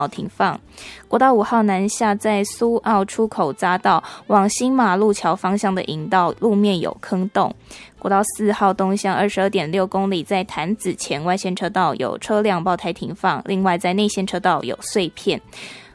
停放。国道5号南下在苏澳出口匝道往新马路桥方向的引道路面有坑洞。国道4号东向 22.6 公里在潭子前外线车道有车辆爆胎停放，另外在内线车道有碎片。